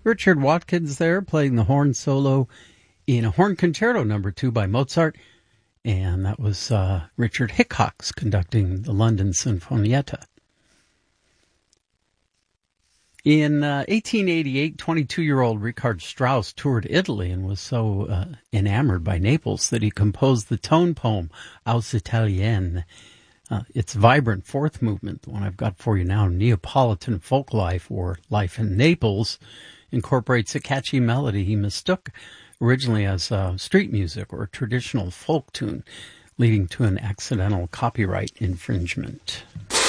Richard Watkins there playing the horn solo in a Horn Concerto No. 2 by Mozart, and that was Richard Hickox conducting the London Sinfonietta. In 1888, 22-year-old Richard Strauss toured Italy and was so enamored by Naples that he composed the tone poem Aus Italienne. Its vibrant fourth movement, the one I've got for you now, Neapolitan Folk Life, or Life in Naples, incorporates a catchy melody he mistook originally as street music or traditional folk tune, leading to an accidental copyright infringement.